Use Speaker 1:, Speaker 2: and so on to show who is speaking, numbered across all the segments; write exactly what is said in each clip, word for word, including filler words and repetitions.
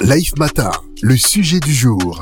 Speaker 1: Life Matin, le sujet du jour.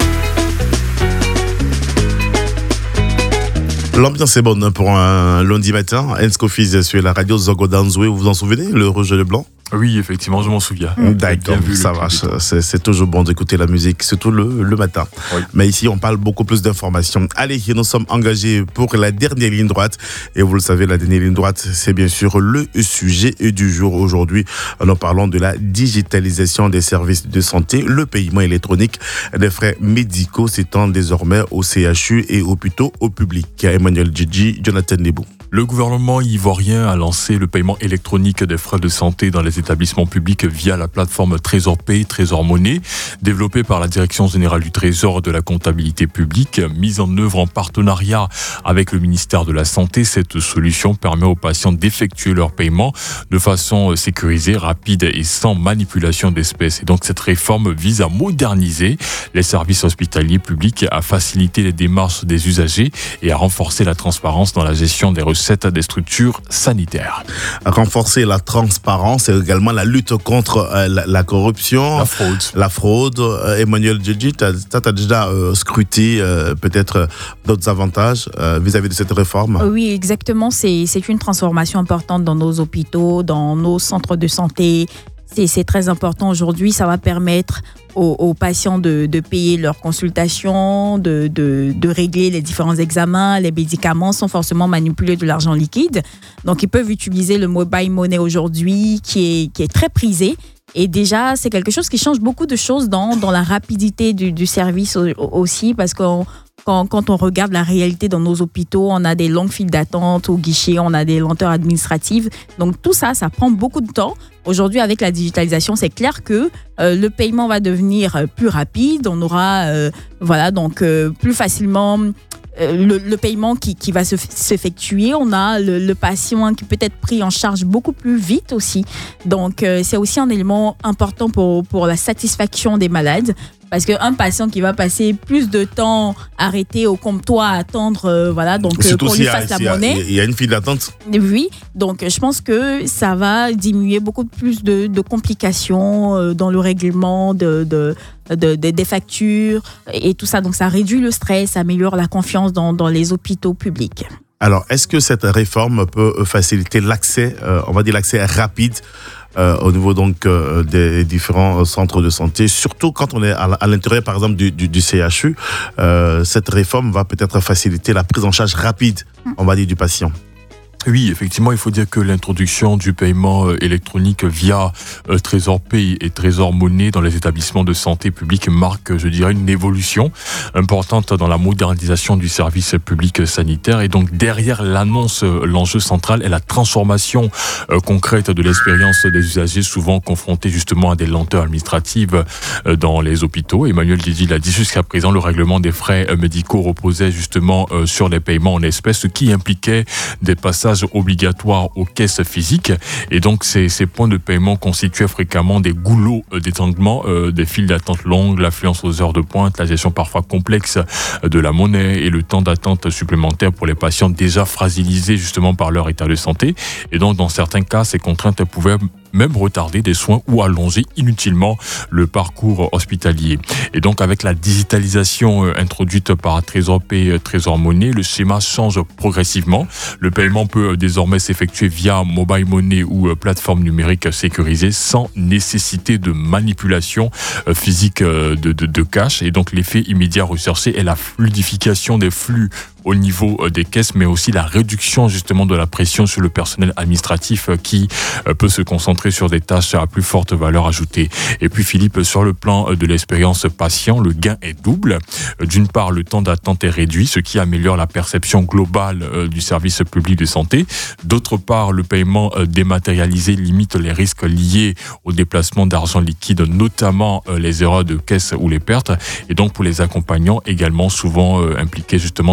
Speaker 2: L'ambiance est bonne pour un lundi matin. Enskofis sur la radio Zogodanzoué, vous vous en souvenez, le rouge et le blanc?
Speaker 3: Oui, effectivement, je m'en souviens.
Speaker 2: D'accord, ça marche. C'est, c'est toujours bon d'écouter la musique, surtout le, le matin. Oui. Mais ici, on parle beaucoup plus d'informations. Allez, nous sommes engagés pour la dernière ligne droite. Et vous le savez, la dernière ligne droite, c'est bien sûr le sujet du jour. Aujourd'hui, nous parlons de la digitalisation des services de santé, le paiement électronique des frais médicaux s'étend désormais au C H U et hôpitaux au public. Emmanuel Djidji, Jonathan Nebou.
Speaker 3: Le gouvernement ivoirien a lancé le paiement électronique des frais de santé dans les établissements publics via la plateforme Trésor Pay, Trésor Monnaie, développée par la Direction générale du Trésor de la comptabilité publique, mise en œuvre en partenariat avec le ministère de la Santé. Cette solution permet aux patients d'effectuer leur paiement de façon sécurisée, rapide et sans manipulation d'espèces. Et donc cette réforme vise à moderniser les services hospitaliers publics, à faciliter les démarches des usagers et à renforcer la transparence dans la gestion des recettes des structures sanitaires.
Speaker 2: Renforcer la transparence et également la lutte contre euh, la, la corruption,
Speaker 3: la fraude.
Speaker 2: La fraude. Euh, Emmanuel Djidji, tu as déjà euh, scruté euh, peut-être euh, d'autres avantages euh, vis-à-vis de cette réforme?
Speaker 4: Oui, exactement. C'est, c'est une transformation importante dans nos hôpitaux, dans nos centres de santé. C'est, c'est très important aujourd'hui. Ça va permettre aux, aux patients de, de payer leurs consultations, de, de, de régler les différents examens, les médicaments sans forcément manipuler de l'argent liquide. Donc, ils peuvent utiliser le mobile money aujourd'hui qui est, qui est très prisé. Et déjà, c'est quelque chose qui change beaucoup de choses dans, dans la rapidité du, du service aussi, parce qu'on Quand, quand on regarde la réalité dans nos hôpitaux, on a des longues files d'attente au guichet, on a des lenteurs administratives. Donc tout ça, ça prend beaucoup de temps. Aujourd'hui, avec la digitalisation, c'est clair que euh, le paiement va devenir plus rapide. On aura euh, voilà, donc, euh, plus facilement euh, le, le paiement qui, qui va se, s'effectuer. On a le, le patient qui peut être pris en charge beaucoup plus vite aussi. Donc euh, c'est aussi un élément important pour, pour la satisfaction des malades. Parce qu'un patient qui va passer plus de temps arrêté au comptoir à attendre, euh, voilà, donc euh, qu'on lui fasse la monnaie.
Speaker 2: Il y a une file d'attente.
Speaker 4: Oui, donc je pense que ça va diminuer beaucoup plus de, de complications euh, dans le règlement de, de, de, de, des factures et tout ça. Donc ça réduit le stress, ça améliore la confiance dans, dans les hôpitaux publics.
Speaker 2: Alors, est-ce que cette réforme peut faciliter l'accès, euh, on va dire l'accès rapide Euh, au niveau donc euh, des différents centres de santé, surtout quand on est à, à l'intérieur par exemple du, du, du C H U, euh, cette réforme va peut-être faciliter la prise en charge rapide, on va dire, du patient.
Speaker 3: Oui, effectivement, il faut dire que l'introduction du paiement électronique via euh, Trésor Pay et Trésor Monnaie dans les établissements de santé publique marque, je dirais, une évolution importante dans la modernisation du service public sanitaire. Et donc, derrière l'annonce, l'enjeu central est la transformation euh, concrète de l'expérience des usagers, souvent confrontés justement à des lenteurs administratives euh, dans les hôpitaux. Emmanuel Djidji l'a dit, jusqu'à présent, le règlement des frais médicaux reposait justement euh, sur les paiements en espèces, ce qui impliquait des passages obligatoire aux caisses physiques, et donc ces, ces points de paiement constituaient fréquemment des goulots d'étranglement, euh, des files d'attente longues, l'affluence aux heures de pointe, la gestion parfois complexe de la monnaie et le temps d'attente supplémentaire pour les patients déjà fragilisés justement par leur état de santé. Et donc dans certains cas, ces contraintes pouvaient même retarder des soins ou allonger inutilement le parcours hospitalier. Et donc avec la digitalisation euh, introduite par Trésor Pay, euh, Trésor Monnaie, le schéma change progressivement. Le paiement peut euh, désormais s'effectuer via mobile money ou euh, plateforme numérique sécurisée sans nécessité de manipulation euh, physique euh, de, de, de cash. Et donc l'effet immédiat recherché est la fluidification des flux au niveau des caisses, mais aussi la réduction justement de la pression sur le personnel administratif qui peut se concentrer sur des tâches à plus forte valeur ajoutée. Et puis Philippe, sur le plan de l'expérience patient, le gain est double. D'une part, le temps d'attente est réduit, ce qui améliore la perception globale du service public de santé. D'autre part, le paiement dématérialisé limite les risques liés au déplacement d'argent liquide, notamment les erreurs de caisse ou les pertes. Et donc pour les accompagnants également souvent impliqués justement dans la gestion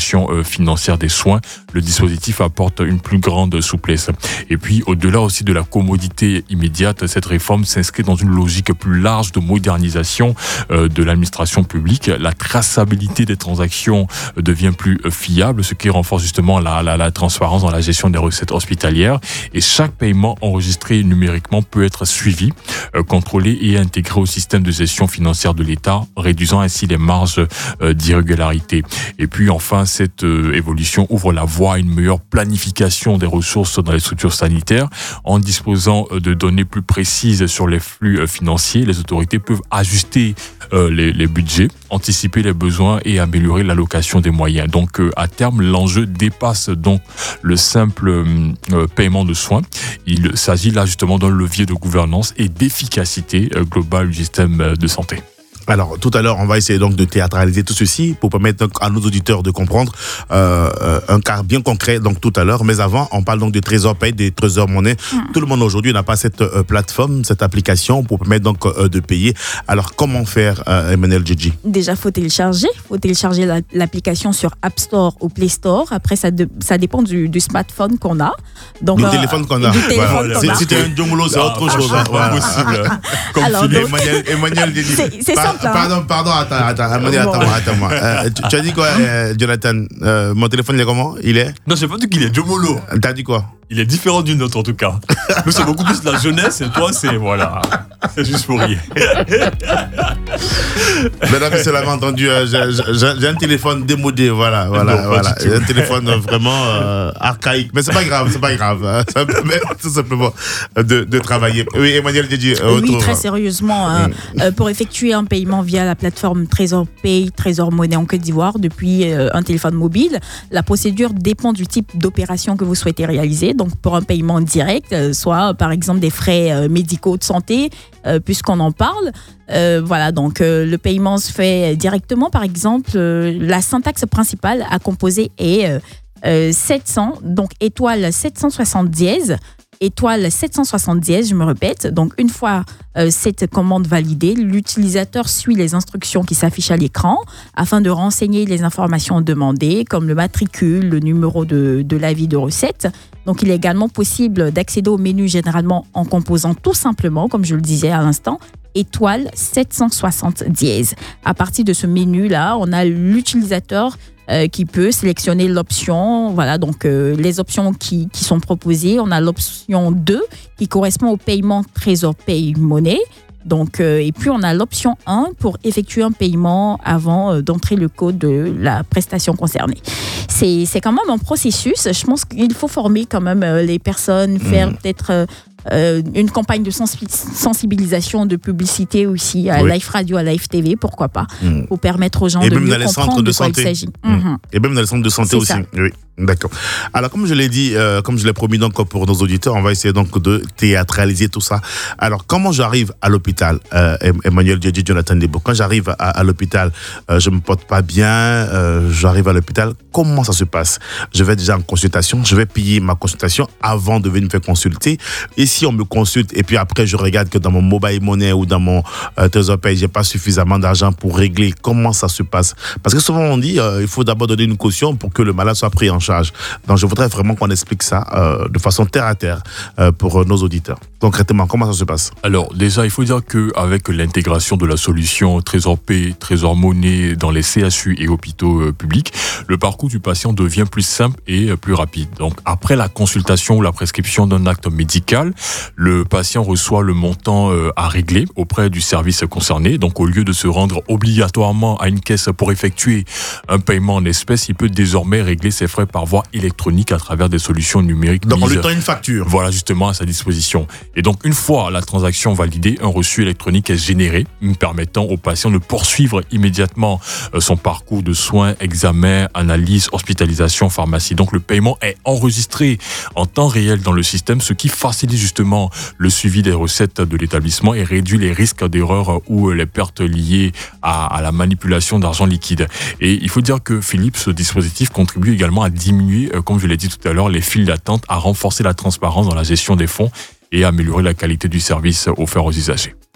Speaker 3: gestion euh, financière des soins. Le dispositif apporte une plus grande souplesse. Et puis, au-delà aussi de la commodité immédiate, cette réforme s'inscrit dans une logique plus large de modernisation euh, de l'administration publique. La traçabilité des transactions devient plus fiable, ce qui renforce justement la, la, la transparence dans la gestion des recettes hospitalières. Et chaque paiement enregistré numériquement peut être suivi, euh, contrôlé et intégré au système de gestion financière de l'État, réduisant ainsi les marges euh, d'irrégularité. Et puis enfin, cette euh, évolution ouvre la voie à une meilleure planification des ressources dans les structures sanitaires. En disposant euh, de données plus précises sur les flux euh, financiers, les autorités peuvent ajuster euh, les, les budgets, anticiper les besoins et améliorer l'allocation des moyens. Donc euh, à terme, l'enjeu dépasse donc le simple euh, paiement de soins. Il s'agit là justement d'un levier de gouvernance et d'efficacité euh, globale du système euh, de santé.
Speaker 2: Alors, tout à l'heure, on va essayer donc de théâtraliser tout ceci pour permettre donc à nos auditeurs de comprendre euh, un cas bien concret donc tout à l'heure. Mais avant, on parle donc de Trésor Paye, des Trésor Monnaie. Mmh. Tout le monde aujourd'hui n'a pas cette euh, plateforme, cette application pour permettre donc euh, de payer. Alors, comment faire, euh, Emmanuel Djedji?
Speaker 4: Déjà, faut télécharger. Faut télécharger la, l'application sur App Store ou Play Store. Après, ça, de, ça dépend du, du smartphone qu'on a. Donc,
Speaker 2: du
Speaker 4: euh,
Speaker 2: téléphone qu'on a.
Speaker 4: Du téléphone
Speaker 2: voilà.
Speaker 4: qu'on a.
Speaker 2: Si c'était un Djongolo, c'est autre chose. Hein. Voilà.
Speaker 3: Possible.
Speaker 2: Comme
Speaker 4: Alors, donc,
Speaker 2: Emmanuel, Emmanuel Djedji.
Speaker 4: C'est, c'est
Speaker 2: pa-
Speaker 4: simple. Hein.
Speaker 2: Pardon, pardon, attends, attends, attends, attends, attends. Euh, tu, tu as dit quoi, euh, Jonathan? euh, Mon téléphone, il est comment? Il est?
Speaker 3: Non, j'ai pas dit qu'il est Jomolo.
Speaker 2: T'as dit quoi?
Speaker 3: Il est différent d'une autre en tout cas. Nous, c'est beaucoup plus la jeunesse et toi, c'est voilà. C'est juste pour rire.
Speaker 2: Mesdames et messieurs, l'avez entendu, euh, j'ai, j'ai, j'ai un téléphone démodé, voilà, voilà,
Speaker 3: non,
Speaker 2: voilà. J'ai un téléphone vraiment euh, archaïque, mais c'est pas grave, c'est pas grave. Hein. Ça me permet tout simplement de, de travailler. Oui, Emmanuel Djedji. Euh,
Speaker 4: oui, très sérieusement, hein, mm. euh, pour effectuer un paiement via la plateforme Trésor Paye, Trésor Monnaie en Côte d'Ivoire depuis euh, un téléphone mobile, la procédure dépend du type d'opération que vous souhaitez réaliser. Donc, pour un paiement direct, euh, soit par exemple des frais euh, médicaux de santé, euh, puisqu'on en parle. Euh, voilà, donc euh, le paiement se fait directement. Par exemple, euh, la syntaxe principale à composer est euh, euh, sept cents, donc étoile sept cent soixante dièse, étoile sept cent soixante dièse, je me répète. Donc, une fois euh, cette commande validée, l'utilisateur suit les instructions qui s'affichent à l'écran afin de renseigner les informations demandées, comme le matricule, le numéro de, de l'avis de recette. Donc, il est également possible d'accéder au menu généralement en composant tout simplement, comme je le disais à l'instant, étoile sept cent soixante dièse. À partir de ce menu-là, on a l'utilisateur Euh, qui peut sélectionner l'option, voilà, donc euh, les options qui, qui sont proposées. On a l'option deux qui correspond au paiement Trésor Paye Monnaie. Donc, euh, et puis on a l'option un pour effectuer un paiement avant euh, d'entrer le code de la prestation concernée. C'est, c'est quand même un processus. Je pense qu'il faut former quand même euh, les personnes, faire mmh. peut-être euh, euh, une campagne de sensibilisation, de publicité aussi à oui. Live Radio, à Live T V, pourquoi pas, mmh. pour permettre aux gens
Speaker 2: et
Speaker 4: de mieux
Speaker 2: comprendre
Speaker 4: de,
Speaker 2: de
Speaker 4: quoi
Speaker 2: santé.
Speaker 4: il s'agit.
Speaker 2: Mmh. Mmh. Et même dans les centres de santé
Speaker 4: c'est
Speaker 2: aussi.
Speaker 4: Ça.
Speaker 2: Oui. D'accord. Alors, comme je l'ai dit, euh, comme je l'ai promis donc pour nos auditeurs, on va essayer donc de théâtraliser tout ça. Alors, comment j'arrive à l'hôpital, euh, Emmanuel Djedji, Jonathan Debo, quand j'arrive à, à l'hôpital, euh, je me porte pas bien, euh, j'arrive à l'hôpital, comment ça se passe? Je vais déjà en consultation, je vais payer ma consultation avant de venir me faire consulter. Et si on me consulte et puis après je regarde que dans mon mobile money ou dans mon euh, Trésor Paye, j'ai pas suffisamment d'argent pour régler, comment ça se passe? Parce que souvent on dit, euh, il faut d'abord donner une caution pour que le malade soit pris en charge. Donc je voudrais vraiment qu'on explique ça euh, de façon terre à terre euh, pour nos auditeurs. Concrètement, comment ça se passe?
Speaker 3: Alors déjà, il faut dire qu'avec l'intégration de la solution Trésor Paye, Trésor Monnaie dans les C H U et hôpitaux euh, publics, le parcours du patient devient plus simple et euh, plus rapide. Donc après la consultation ou la prescription d'un acte médical, le patient reçoit le montant euh, à régler auprès du service concerné. Donc au lieu de se rendre obligatoirement à une caisse pour effectuer un paiement en espèces, il peut désormais régler ses frais par voie électronique à travers des solutions numériques.
Speaker 2: Donc on lui donne une facture.
Speaker 3: Voilà, justement, à sa disposition. Et donc une fois la transaction validée, un reçu électronique est généré, permettant au patient de poursuivre immédiatement son parcours de soins, examens, analyses, hospitalisation, pharmacie. Donc le paiement est enregistré en temps réel dans le système, ce qui facilite justement le suivi des recettes de l'établissement et réduit les risques d'erreur ou les pertes liées à, à la manipulation d'argent liquide. Et il faut dire que Philippe, ce dispositif contribue également à diminuer, comme je l'ai dit tout à l'heure, les files d'attente, à renforcer la transparence dans la gestion des fonds et à améliorer la qualité du service offert aux usagers.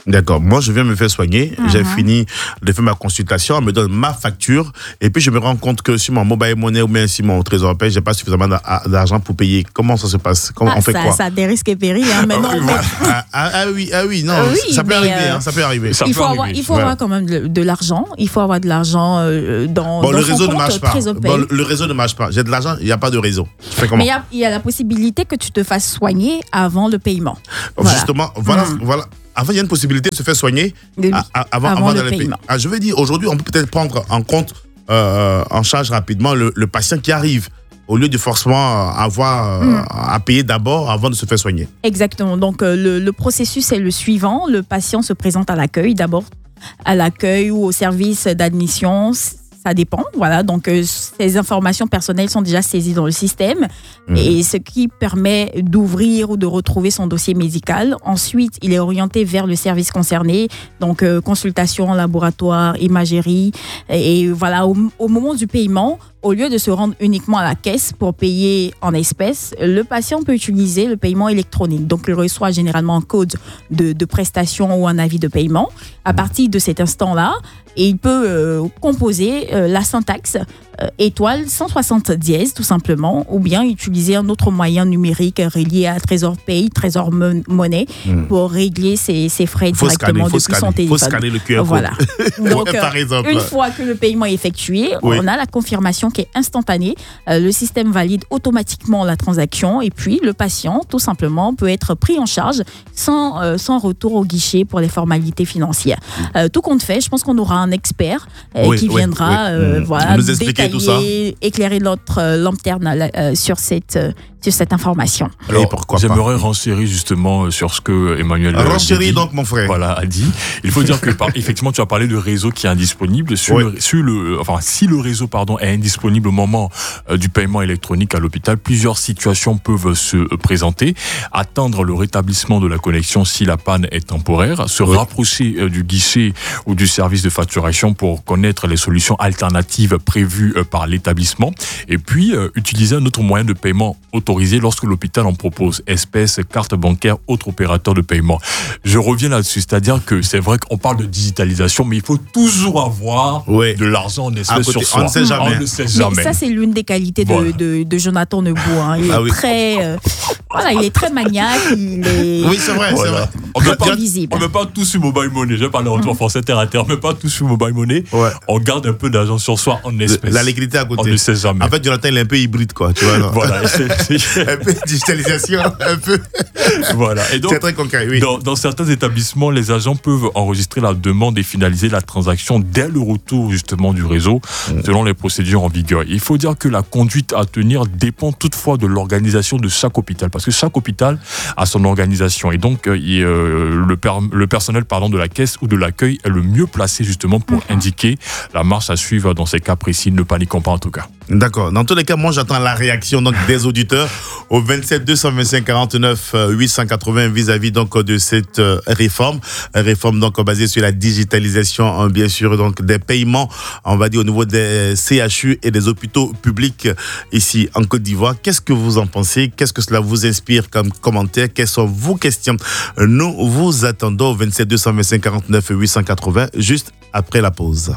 Speaker 2: D'accord. Moi, je viens me faire soigner. Uh-huh. J'ai fini de faire ma consultation. On me donne ma facture. Et puis, je me rends compte que sur mon mobile money ou bien sur mon trésor paye, j'ai pas suffisamment d'argent pour payer. Comment ça se passe? Comment
Speaker 4: ah,
Speaker 2: on fait
Speaker 4: ça,
Speaker 2: quoi?
Speaker 4: Ça a des risques et périls. Hein, mais non, mais...
Speaker 2: ah, ah, ah oui, ah oui, non. Oui, ça peut arriver. Euh, hein, ça peut arriver. Ça
Speaker 4: il
Speaker 2: peut
Speaker 4: faut,
Speaker 2: arriver.
Speaker 4: Avoir, il faut ouais. avoir quand même de, de l'argent. Il faut avoir de l'argent euh, dans,
Speaker 2: bon,
Speaker 4: dans
Speaker 2: le
Speaker 4: son
Speaker 2: réseau
Speaker 4: compte
Speaker 2: ne marche pas. Bon, le, le réseau ne marche pas. J'ai de l'argent, il n'y a pas de réseau. Je fais comment?
Speaker 4: Mais il y, y a la possibilité que tu te fasses soigner avant le paiement.
Speaker 2: Voilà. Justement, voilà, mmh. voilà. Avant, il y a une possibilité de se faire soigner
Speaker 4: oui,
Speaker 2: à, à, avant,
Speaker 4: avant,
Speaker 2: avant
Speaker 4: le
Speaker 2: d'aller
Speaker 4: paiement.
Speaker 2: payer. Ah, je veux dire, aujourd'hui, on peut peut-être prendre en compte, euh, en charge rapidement le, le patient qui arrive, au lieu de forcément avoir mmh. à payer d'abord avant de se faire soigner.
Speaker 4: Exactement. Donc, euh, le, le processus est le suivant. Le patient se présente à l'accueil, d'abord à l'accueil ou au service d'admission. Ça dépend, voilà. Donc, euh, ces informations personnelles sont déjà saisies dans le système mmh. et ce qui permet d'ouvrir ou de retrouver son dossier médical. Ensuite, il est orienté vers le service concerné, donc euh, consultation, laboratoire, imagerie. Et, et voilà, au, au moment du paiement, au lieu de se rendre uniquement à la caisse pour payer en espèces, le patient peut utiliser le paiement électronique. Donc, il reçoit généralement un code de, de prestation ou un avis de paiement. À partir de cet instant-là, et il peut euh, composer euh, la syntaxe euh, étoile cent soixante dièse tout simplement, ou bien utiliser un autre moyen numérique relié à Trésor Pay, Trésor Monnaie mmh. pour régler ses, ses frais
Speaker 2: faut
Speaker 4: directement
Speaker 2: scanner,
Speaker 4: depuis son téléphone.
Speaker 2: Il faut scanner le Q R code.
Speaker 4: Voilà. Donc,
Speaker 2: ouais, par exemple.
Speaker 4: Une fois que le paiement est effectué, oui. on a la confirmation qui est instantanée. Euh, le système valide automatiquement la transaction et puis le patient, tout simplement, peut être pris en charge sans, euh, sans retour au guichet pour les formalités financières. Mmh. Euh, tout compte fait, je pense qu'on aura un expert euh, oui, qui viendra oui, oui. Euh, mmh. voilà,
Speaker 2: nous expliquer tout ça.
Speaker 4: Éclairer notre euh, lanterne euh, sur, cette, euh, sur cette information.
Speaker 3: Alors, pourquoi j'aimerais renchérir justement sur ce que Emmanuel
Speaker 2: renchérir donc mon frère.
Speaker 3: Voilà, a dit. Il faut dire que par, effectivement, tu as parlé de réseau qui est indisponible. Sur oui. le, sur le, enfin, si le réseau pardon, est indisponible au moment euh, du paiement électronique à l'hôpital, plusieurs situations peuvent se euh, présenter. Attendre le rétablissement de la connexion si la panne est temporaire, se oui. rapprocher euh, du guichet ou du service de facturation pour connaître les solutions alternatives prévues euh, par l'établissement, et puis euh, utiliser un autre moyen de paiement autorisé lorsque l'hôpital en propose, espèces, carte bancaire, autre opérateur de paiement. Je reviens là-dessus, c'est-à-dire que c'est vrai qu'on parle de digitalisation, mais il faut toujours avoir ouais. de l'argent en espèces sur soi.
Speaker 2: On ne sait jamais.
Speaker 3: On ne sait jamais.
Speaker 4: Mais ça, c'est l'une des qualités de, voilà. de, de Jonathan Nebou. Hein. Il, ah est oui. très, euh, voilà, il est très maniaque. Il est...
Speaker 2: Oui, c'est vrai.
Speaker 3: Voilà.
Speaker 2: C'est vrai.
Speaker 3: On ne met pas, on met pas tout sur mobile money. Je vais parler en mmh. français terre à terre. On ne met pas tout sur mobile money. Ouais. On garde un peu d'argent sur soi en espèces.
Speaker 2: La liquidité à côté.
Speaker 3: On ne sait jamais.
Speaker 2: En fait, Jonathan, il est un peu hybride, quoi. Tu vois,
Speaker 3: voilà. C'est,
Speaker 2: c'est... un peu de digitalisation, un peu.
Speaker 3: Voilà. Et donc,
Speaker 2: c'est très concret, oui.
Speaker 3: Dans, dans certains établissements, les agents peuvent enregistrer la demande et finaliser la transaction dès le retour, justement, du réseau, mmh. selon les procédures en vigueur. Il faut dire que la conduite à tenir dépend toutefois de l'organisation de chaque hôpital, parce que chaque hôpital a son organisation. Et donc, euh, il, euh, le, per, le personnel pardon, de la caisse ou de l'accueil est le mieux placé, justement, pour mmh. indiquer la marche à suivre dans ces cas précis. Ne paniquons pas, en tout cas.
Speaker 2: D'accord. Dans tous les cas, moi, j'attends la réaction donc, des auditeurs au vingt-sept deux cent vingt-cinq quarante-neuf huit cent quatre-vingts vis-à-vis donc, de cette euh, réforme. Réforme donc, basée sur la digitalisation, bien sûr, donc, des paiements, on va dire, au niveau des C H U et des hôpitaux publics ici en Côte d'Ivoire. Qu'est-ce que vous en pensez? Qu'est-ce que cela vous inspire comme commentaire? Quelles sont vos questions? Nous vous attendons au vingt-sept deux cent vingt-cinq quarante-neuf huit cent quatre-vingts juste après la pause.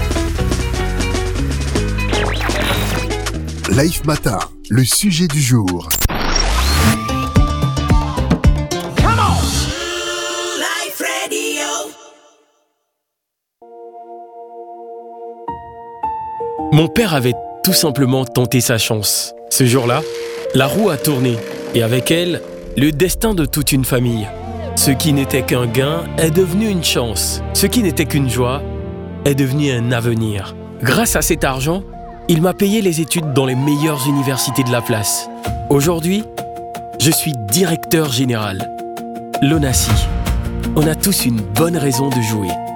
Speaker 1: Life Matin, le sujet du jour.
Speaker 5: Mon père avait tout simplement tenté sa chance. Ce jour-là, la roue a tourné et avec elle, le destin de toute une famille. Ce qui n'était qu'un gain est devenu une chance. Ce qui n'était qu'une joie est devenu un avenir. Grâce à cet argent, il m'a payé les études dans les meilleures universités de la place. Aujourd'hui, je suis directeur général. L'Onassi. On a tous une bonne raison de jouer.